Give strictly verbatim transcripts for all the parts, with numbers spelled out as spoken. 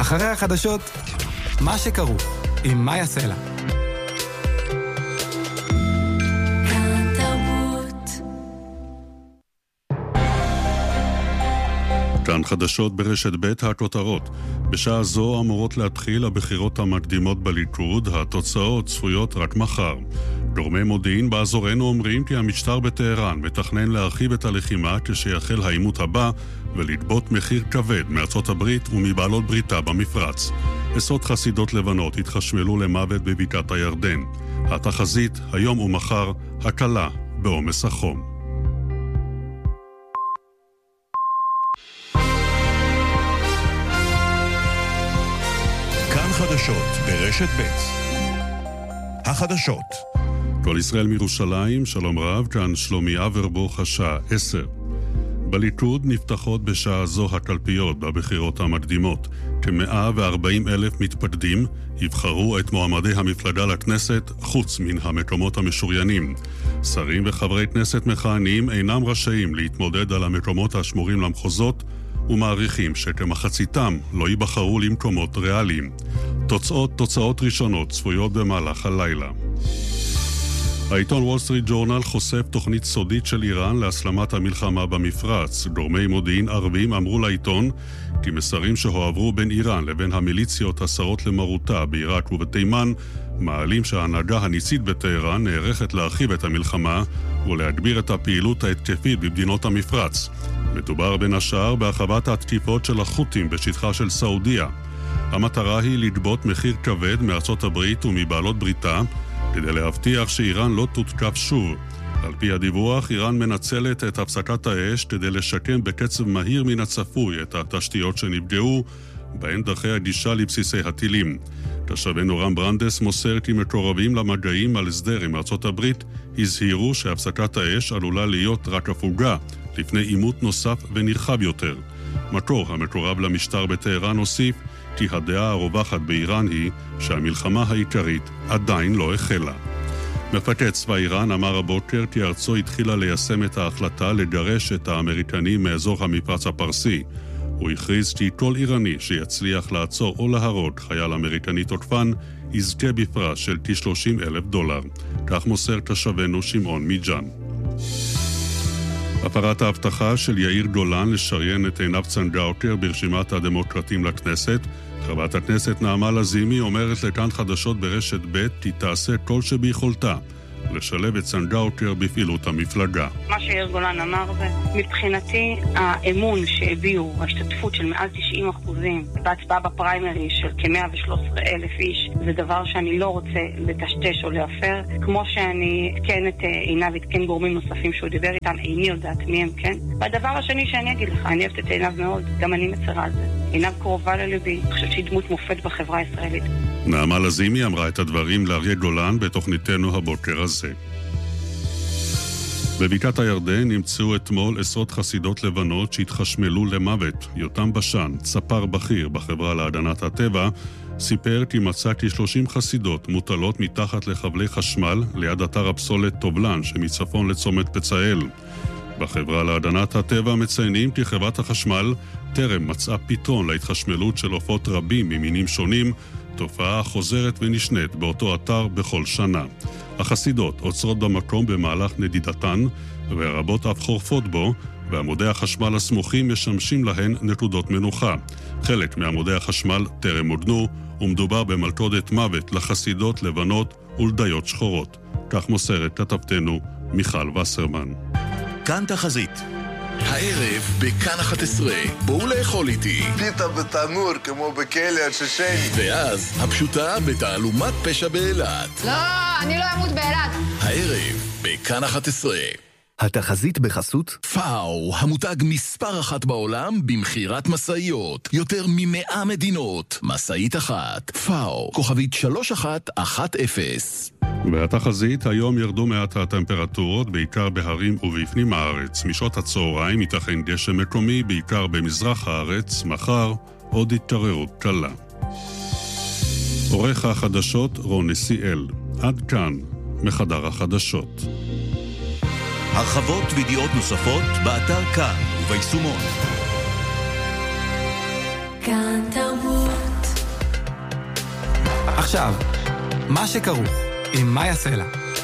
אחרי החדשות, מה שקרו עם מאיה סלע. כאן חדשות ברשת ב' הכותרות. בשעה זו אמורות להתחיל הבחירות המקדימות בליכוד, התוצאות צפויות רק מחר. גורמי מודיעין באזורנו אומרים כי המשטר בטהרן מתכנן להרחיב את הלחימה כשיחל העימות הבא ולגבות מחיר כבד מארצות הברית ומבעלות בריתה במפרץ. עשרות חסידות לבנות התחשמלו למוות בבקעת הירדן. התחזית היום ומחר הקלה בעומס החום. חדשות ברשת ב' החדשות. כל ישראל מירושלים, שלום רב, כאן שלומי אברבוך, השעה עשר. בליכוד נפתחות בשעה זו הקלפיות בבחירות המקדימות. כ-מאה וארבעים אלף מתפקדים יבחרו את מועמדי המפלגה לכנסת חוץ מן המקומות המשוריינים. שרים וחברי כנסת מכהנים אינם רשאים להתמודד על המקומות השמורים למחוזות, ומעריכים שכמחציתם לא ייבחרו למקומות ריאליים. תוצאות תוצאות ראשונות צפויות במהלך הלילה. העיתון וול סטריט ג'ורנל חושף תוכנית סודית של איראן להסלמת המלחמה במפרץ. גורמי מודיעין ערבים אמרו לעיתון כי מסרים שהועברו בין איראן לבין המיליציות הסרות למרותה בעיראק ובתימן מעלים שההנהגה הניצית בטהרן נערכת להרחיב את המלחמה ולהגביר את הפעילות ההתקפית במדינות המפרץ. מדובר בין השאר בהרחבת התקיפות של החות'ים בשטחה של סעודיה. המטרה היא לגבות מחיר כבד מארצות הברית ומבעלות בריתה כדי להבטיח שאיראן לא תותקף שוב. על פי הדיווח, איראן מנצלת את הפסקת האש כדי לשקם בקצב מהיר מן הצפוי את התשתיות שנפגעו, בהן דרכי הגישה לבסיסי הטילים. תושבנו רם ברנדס מוסר כי מקורבים למגעים על הסדר עם ארצות הברית הזהירו שהפסקת האש עלולה להיות רק הפוגה לפני עימות נוסף ונרחב יותר. מקור המקורב למשטר בטהרן הוסיף כי הדעה הרווחת באיראן היא שהמלחמה העיקרית עדיין לא החלה. מפקד צבא איראן אמר הבוקר כי ארצו התחילה ליישם את ההחלטה לגרש את האמריקנים מאזור המפרץ הפרסי. הוא הכריז כי כל איראני שיצליח לעצור או להרוג חייל אמריקני תוקפן יזכה בפרס של כ-שלושים אלף דולר. כך מוסר תושבנו שמעון מיג'אן. הפרת ההבטחה של יאיר גולן לשריין את עינב צנגאוקר ברשימת הדמוקרטים לכנסת. חברת הכנסת נעמה לזימי אומרת לכאן חדשות ברשת ב' כי תעשה כל שביכולתה לשלב את צנגאוקר בפעילות המפלגה. מה שיאיר גולן אמר זה, מבחינתי האמון שהביאו, ההשתתפות של מעל תשעים אחוזים בהצבעה בפריימרי של כ-מאה ושלושה עשר אלף איש, זה דבר שאני לא רוצה לטשטש או להפר, כמו שאני כן את עיניו, את כן גורמים נוספים שהוא דיבר איתם, איני יודעת מי הם, כן? והדבר השני שאני אגיד לך, אני אוהבת את עיניו מאוד, גם אני מצרה על זה. עיניו קרובה ללבי, אני חושבת שהיא דמות מופת בחברה הישראלית. נעמה לזימי אמרה את הדברים לאריה גולן בתוכניתנו הבוקר הזה. בבקעת הירדן נמצאו אתמול עשרות חסידות לבנות שהתחשמלו למוות. יותם בשן, צפר בכיר בחברה להגנת הטבע, סיפר כי מצא כ-שלושים חסידות מוטלות מתחת לחבלי חשמל ליד אתר הפסולת טובלן שמצפון לצומת פצאל. בחברה להגנת הטבע מציינים כי חברת החשמל טרם מצאה פתרון להתחשמלות של עופות רבים ממינים שונים, תופעה חוזרת ונשנית באותו אתר בכל שנה. החסידות עוצרות במקום במהלך נדידתן, והרבות אף חורפות בו, ועמודי החשמל הסמוכים משמשים להן נקודות מנוחה. חלק מעמודי החשמל טרם מוגנו, ומדובר במלכודת מוות לחסידות לבנות ולדיות שחורות. כך מוסרת כתבתנו מיכל וסרמן. כאן תחזית. הערב בכאן אחת עשרה, בואו לאכול איתי. פיתה בתנור כמו בכלא הצ'צ'ני. ואז הפשוטה בתעלומת פשע באילת. לא, אני לא אמות באילת. הערב בכאן אחת עשרה. התחזית בחסות פאו, המותג מספר אחת בעולם במחירת מסעיות. יותר ממאה מדינות. מסעית אחת. פאו, כוכבית שלוש אחת אחת אפס. והתחזית, היום ירדו מעט הטמפרטורות, בעיקר בהרים ובפנים הארץ. משעות הצהריים ייתכן גשם מקומי, בעיקר במזרח הארץ. מחר עוד התערערות קלה. עורך החדשות רון נסיאל. עד כאן מחדר החדשות. הרחבות וידיעות נוספות באתר כאן וביישומון. כאן תרבות. עכשיו, מה שכרוך עם מאיה סלע.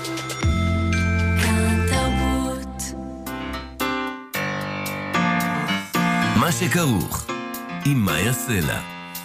מה שכרוך עם מאיה סלע.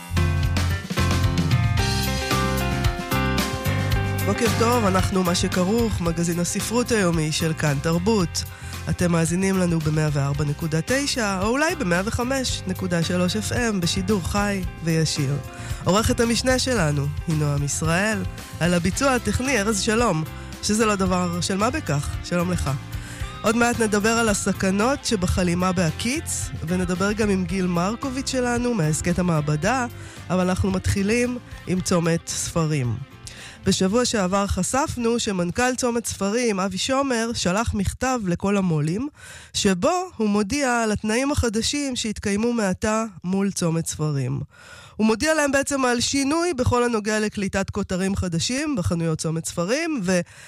בוקר טוב, אנחנו מה שכרוך, מגזין הספרות היומי של כאן תרבות. אתם מאזינים לנו ב-מאה וארבע נקודה תשע או אולי ב-מאה וחמש נקודה שלוש אף אם בשידור חי וישיר. עורכת המשנה שלנו היא נועם ישראל, על הביצוע הטכני ארז שלום, שזה לא דבר של מה בכך. שלום לך. עוד מעט נדבר על הסכנות שבחלימה בהקיץ, ונדבר גם עם גיל מרקוביץ' שלנו מהסקט המעבדה, אבל אנחנו מתחילים עם צומת ספרים. בשבוע שעבר חשפנו שמנכ"ל צומת ספרים, אבי שומר, שלח מכתב לכל המולים, שבו הוא מודיע על התנאים החדשים שהתקיימו מעתה מול צומת ספרים. הוא מודיע להם בעצם על שינוי בכל הנוגע לקליטת כותרים חדשים בחנויות צומת ספרים,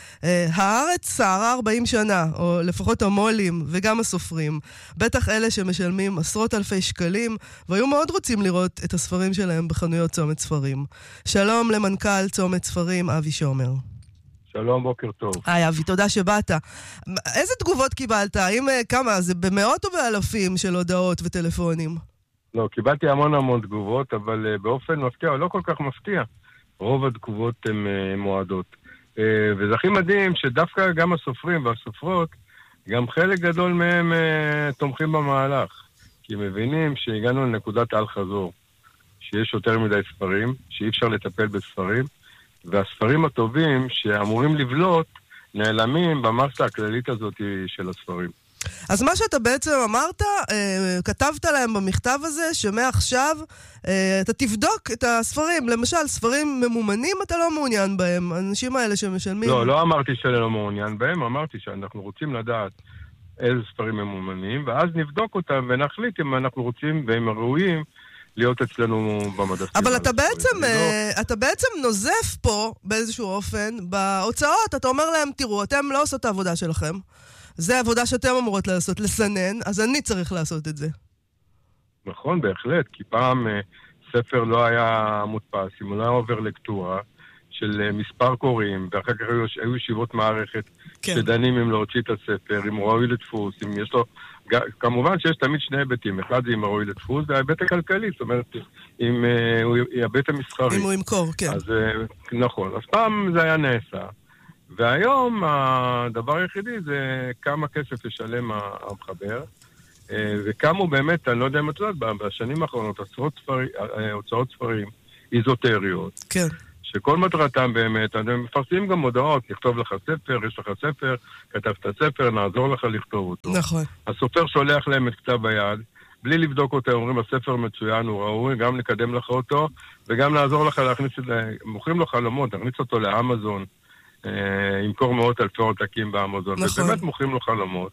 והארץ סערה ארבעים שנה, או לפחות המולים וגם הסופרים. בטח אלה שמשלמים עשרות אלפי שקלים, והיו מאוד רוצים לראות את הספרים שלהם בחנויות צומת ספרים. שלום למנכ"ל צומת ספרים, אבי שומר. שלום, בוקר טוב. היי אבי, תודה שבאת. איזה תגובות קיבלת? האם כמה? זה במאות או באלפים של הודעות וטלפונים? לא, קיבלתי המון המון תגובות, אבל uh, באופן מפתיע, או לא כל כך מפתיע, רוב התגובות הן uh, מועדות. Uh, וזה הכי מדהים שדווקא גם הסופרים והסופרות, גם חלק גדול מהם uh, תומכים במהלך. כי מבינים שהגענו לנקודת אל חזור, שיש יותר מדי ספרים, שאי אפשר לטפל בספרים, והספרים הטובים שאמורים לבלוט, נעלמים במסה הכללית הזאת של הספרים. אז מה שאתה בעצם אמרת, כתבת להם במכתב הזה, שמעכשיו אתה תבדוק את הספרים. למשל, ספרים ממומנים אתה לא מעוניין בהם. האנשים האלה שמשלמים... לא, לא אמרתי שאני לא מעוניין בהם, אמרתי שאנחנו רוצים לדעת איזה ספרים ממומנים, ואז נבדוק אותם ונחליט אם אנחנו רוצים והם ראויים להיות אצלנו במדפים. אבל אתה בעצם, אתה בעצם נוזף פה באיזשהו אופן בהוצאות. אתה אומר להם, תראו, אתם לא עושות את העבודה שלכם. זה העבודה שאתם אמורות לעשות, לסנן, אז אני צריך לעשות את זה. נכון, בהחלט, כי פעם ספר לא היה מודפס, אם הוא לא היה עובר לקטורה של מספר קוראים, ואחר כך היו, היו ישיבות מערכת כן. שדנים אם להוציא את הספר, אם הוא ראוי לדפוס, אם יש לו... כמובן שיש תמיד שני היבטים, אחד זה אם הוא ראוי לדפוס, זה ההיבט הכלכלי, זאת אומרת, אם הוא ההיבט המסחרי. אם הוא ימכור, כן. אז נכון, אז פעם זה היה נעשה. והיום הדבר היחידי זה כמה כסף ישלם המחבר, וכמה הוא באמת, אני לא יודע אם את יודעת, בשנים האחרונות, הוצאות ספרים איזוטריות, כן. שכל מטרתם באמת, הם מפרסמים גם מודעות, נכתוב לך ספר, יש לך ספר, כתבת ספר, נעזור לך לכתוב אותו. נכון. הסופר שולח להם את כתב היד, בלי לבדוק אותו, אומרים, הספר מצוין, הוא ראוי, גם לקדם לך אותו, וגם לעזור לך להכניס את זה, מוכרים לו חלומות, להכניס אותו לאמזון, ימכור מאות אלפי עותקים באמזון, נכון. ובאמת מוכרים לו חלומות.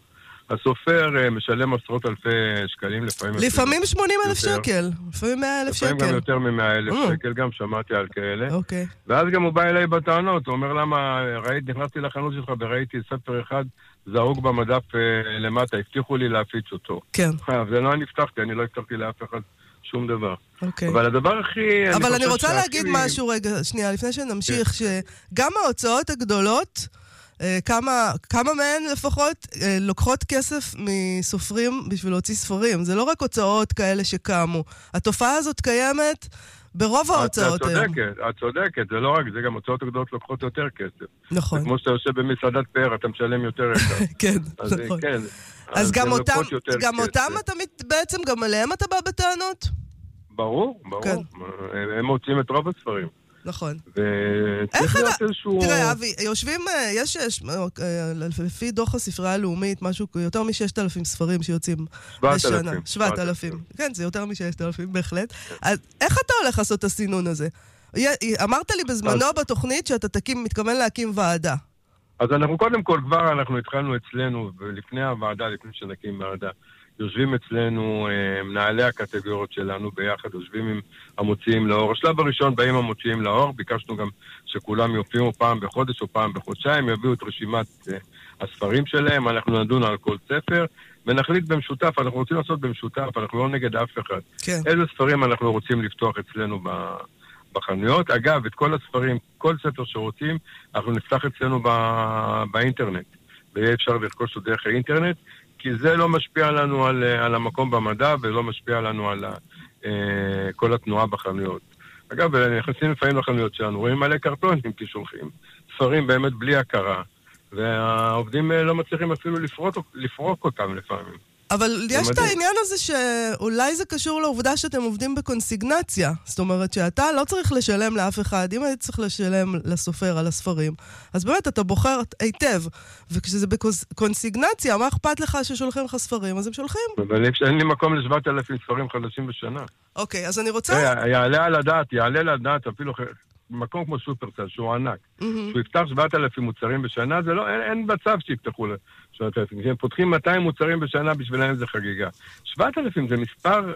הסופר משלם עשרות אלפי שקלים, לפעמים... לפעמים שמונים אלף שקל, לפעמים מאה אלף שקל. לפעמים גם יותר ממאה אלף שקל, גם שמעתי על כאלה. אוקיי. ואז גם הוא בא אליי בטענות, הוא אומר למה, ראית, נכנסתי לחנות שלך וראיתי ספר אחד זרוק במדף למטה, הבטיחו לי להפיץ אותו. כן. זה לא אני הבטחתי, אני לא הבטחתי לאף אחד שום דבר. אוקיי. אבל הדבר הכי... אבל אני רוצה להגיד משהו רגע, שנייה, לפני שנמשיך, שגם ההוצאות הגדולות, כמה, כמה מהן לפחות לוקחות כסף מסופרים בשביל להוציא ספרים. זה לא רק הוצאות כאלה שקמו. התופעה הזאת קיימת ברוב ההוצאות היום. את צודקת, את צודקת. זה לא רק, זה גם הוצאות הגדולות לוקחות יותר כסף. נכון. זה כמו שאתה יושב במסעדת פאר, אתה משלם יותר יקר. כן, אז נכון. כן. אז, אז גם אותם, גם אותם אתה בעצם, גם עליהם אתה בא בטענות? ברור, ברור. כן. הם מוצאים את רוב הספרים. נכון. וצריך להיות איזשהו... תראה, אבי, יושבים, יש, יש, לפי דוח הספרייה הלאומית, משהו, יותר מששת אלפים ספרים שיוצאים בשנה. שבעת אלפים. כן, זה יותר מששת אלפים, בהחלט. אז איך אתה הולך לעשות את הסינון הזה? אמרת לי בזמנו בתוכנית שאתה תקים, מתכוון להקים ועדה. אז אנחנו קודם כל, כבר אנחנו התחלנו אצלנו, ולפני הוועדה, לפני שנקים ועדה, יושבים אצלנו אה, מנהלי הקטגוריות שלנו ביחד, יושבים עם המוציאים לאור. השלב הראשון באים המוציאים לאור, ביקשנו גם שכולם יופיעו פעם בחודש או פעם בחודשיים, יביאו את רשימת אה, הספרים שלהם, אנחנו נדון על כל ספר, ונחליט במשותף, אנחנו רוצים לעשות במשותף, אנחנו לא נגד אף אחד. כן. איזה ספרים אנחנו רוצים לפתוח אצלנו ב, בחנויות. אגב, את כל הספרים, כל ספר שרוצים, אנחנו נפתח אצלנו בא... באינטרנט. ויהיה אפשר לרכוש אותו דרך האינטרנט, כי זה לא משפיע לנו על, על המקום במדע, ולא משפיע לנו על אה, כל התנועה בחנויות. אגב, נכנסים לפעמים לחנויות שלנו, רואים מלא קרטונים כשולחים. ספרים באמת בלי הכרה. והעובדים לא מצליחים אפילו לפרוק, לפרוק אותם לפעמים. אבל יש את העניין הזה שאולי זה קשור לעובדה שאתם עובדים בקונסיגנציה. זאת אומרת שאתה לא צריך לשלם לאף אחד. אם היית צריך לשלם לסופר על הספרים, אז באמת אתה בוחר היטב. וכשזה בקונסיגנציה, מה אכפת לך ששולחים לך ספרים? אז הם שולחים. אבל אין לי מקום לשבעת אלפים ספרים חדשים בשנה. אוקיי, אז אני רוצה... יעלה על הדעת, יעלה על הדעת אפילו... מקום כמו סופרסל, שהוא ענק, mm-hmm. שהוא יפתח שבעת אלפים מוצרים בשנה, זה לא, אין, אין מצב שיפתחו לשבעת אלפים. כשהם פותחים מאתיים מוצרים בשנה, בשבילם זה חגיגה. שבעת אלפים זה מספר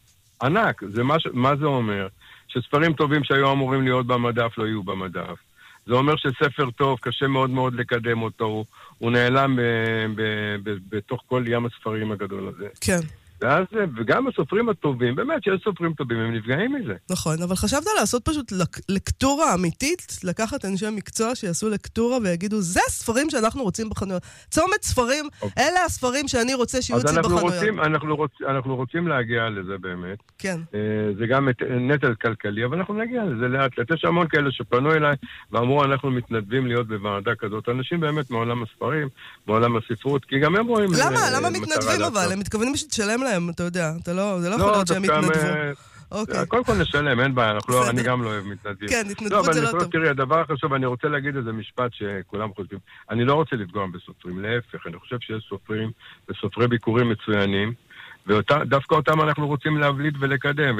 ענק. זה מה, מה זה אומר? שספרים טובים שהיו אמורים להיות במדף, לא יהיו במדף. זה אומר שספר טוב, קשה מאוד מאוד לקדם אותו, הוא, הוא נעלם ב, ב, ב, בתוך כל ים הספרים הגדול הזה. כן. ואז, וגם הסופרים הטובים, באמת שיש סופרים טובים, הם נפגעים מזה. נכון, אבל חשבת לעשות פשוט לקטורה אמיתית, לקחת אנשי מקצוע שיעשו לקטורה ויגידו, זה הספרים שאנחנו רוצים בחנויות. צומת ספרים, אוקיי. אלה הספרים שאני רוצה שיוצאים בחנויות. אז רוצים, אנחנו, רוצ, אנחנו רוצים להגיע לזה באמת. כן. זה גם נטל כלכלי, אבל אנחנו נגיע לזה לאט. יש המון כאלה שפנו אליי ואמרו, אנחנו מתנדבים להיות בוועדה כזאת. אנשים באמת מעולם הספרים, מעולם הספרות, כי גם הם רואים... למה? למה מתנדבים אבל? הם מתכוונים שתשלם להם, אתה יודע, אתה לא, זה לא יכול להיות שהם יתנדבו. אוקיי. קודם כל נשלם, אין בעיה, אני גם לא אוהב מתנדבים. כן, התנדבות זה לא טוב. תראי, הדבר החשוב, אני רוצה להגיד איזה משפט שכולם חושבים. אני לא רוצה לפגוע בסופרים, להפך, אני חושב שיש סופרים וסופרי ביקורים מצוינים, ודווקא אותם אנחנו רוצים להבליט ולקדם,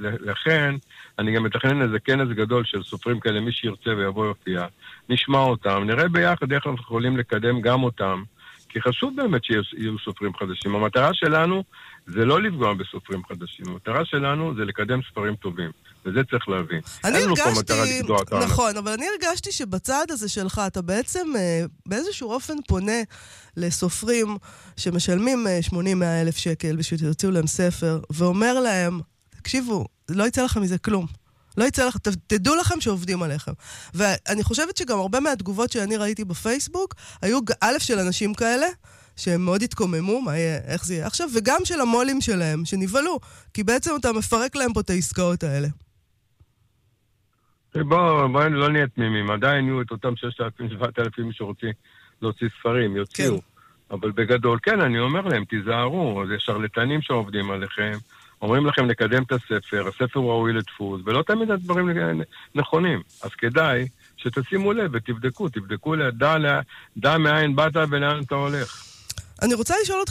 ולכן אני גם מתכנן איזה כנס גדול של סופרים כאלה, מי שירצה ויבוא יופיע, נשמע אותם, נראה ביחד איך אנחנו יכולים לקדם גם אותם, כי חשוב באמת שיהיו סופרים חדשים. המטרה שלנו זה לא לפגוע בסופרים חדשים. המטרה שלנו זה לקדם ספרים טובים. וזה צריך להבין. אני הרגשתי, נכון, אבל אני הרגשתי שבצד הזה שלך אתה בעצם באיזשהו אופן פונה לסופרים שמשלמים שמונים מאה אלף שקל בשביל שיוציאו להם ספר, ואומר להם, תקשיבו, לא יצא לכם מזה כלום. לא יצא לכם, תדעו לכם שעובדים עליכם. ואני חושבת שגם הרבה מהתגובות שאני ראיתי בפייסבוק, היו א' של אנשים כאלה, שהם מאוד התקוממו, מה יהיה, איך זה יהיה עכשיו, וגם של המולים שלהם, שנבלו, כי בעצם אתה מפרק להם פה את העסקאות האלה. בואו, בואו לא נהיה תמימים, עדיין יהיו את אותם ששת אלפים, שבעת אלפים שרוצים להוציא ספרים, יוציאו. כן. אבל בגדול, כן, אני אומר להם, תיזהרו, זה שרלטנים שעובדים עליכם, אומרים לכם לקדם את הספר, הספר הוא ראוי לדפוס, ולא תמיד הדברים נכונים. אז כדאי שתשימו לב ותבדקו, תבדקו לדע, דע מאין באת ולאן אתה הולך. אני רוצה לשאול אותך